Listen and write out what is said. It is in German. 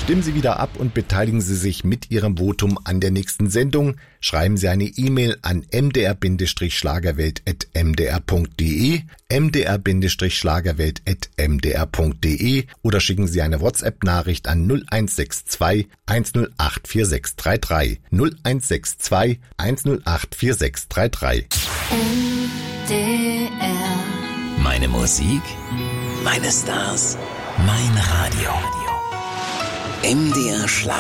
Stimmen Sie wieder ab und beteiligen Sie sich mit Ihrem Votum an der nächsten Sendung. Schreiben Sie eine E-Mail an mdr-schlagerwelt@mdr.de, mdr-schlagerwelt@mdr.de oder schicken Sie eine WhatsApp-Nachricht an 0162 108 4633. 0162 108 4633. MDR. Meine Musik, meine Stars, mein Radio. MDR Schlager.